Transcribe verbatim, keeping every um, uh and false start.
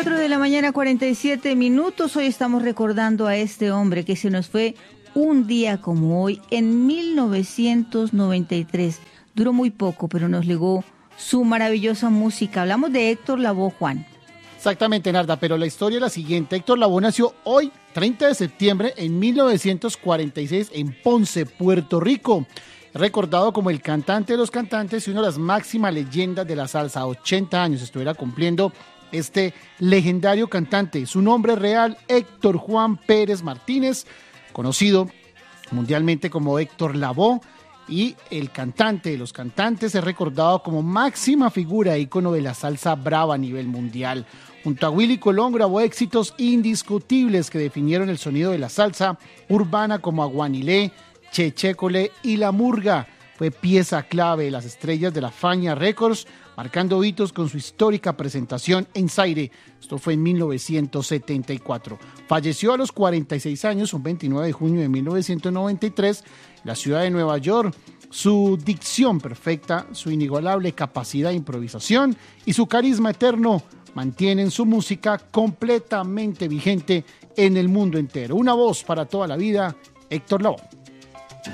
cuatro de la mañana, cuarenta y siete minutos. Hoy estamos recordando a este hombre que se nos fue un día como hoy, en mil novecientos noventa y tres. Duró muy poco, pero nos legó su maravillosa música. Hablamos de Héctor Lavoe, Juan. Exactamente, Narda, pero la historia es la siguiente. Héctor Lavoe nació hoy, treinta de septiembre, en mil novecientos cuarenta y seis, en Ponce, Puerto Rico. Recordado como el cantante de los cantantes y una de las máximas leyendas de la salsa. ochenta años estuviera cumpliendo este legendario cantante. Su nombre real, Héctor Juan Pérez Martínez, conocido mundialmente como Héctor Lavoe, y el cantante de los cantantes es recordado como máxima figura e ícono de la salsa brava a nivel mundial. Junto a Willy Colón grabó éxitos indiscutibles que definieron el sonido de la salsa urbana como Aguanilé, Chechécole y La Murga. Fue pieza clave de las estrellas de la Fania Records, marcando hitos con su histórica presentación en Zaire. Esto fue en mil novecientos setenta y cuatro. Falleció a los cuarenta y seis años, un veintinueve de junio de mil novecientos noventa y tres, en la ciudad de Nueva York. Su dicción perfecta, su inigualable capacidad de improvisación y su carisma eterno mantienen su música completamente vigente en el mundo entero. Una voz para toda la vida, Héctor Lavoe.